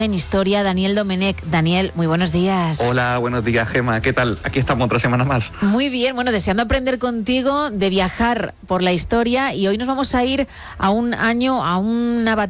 En Historia, Daniel Domenech. Daniel, muy buenos días. Hola, buenos días, Gema. ¿Qué tal? Aquí estamos otra semana más. Muy bien, bueno, deseando aprender contigo, de viajar por la historia, y hoy nos vamos a ir a un año, a una batalla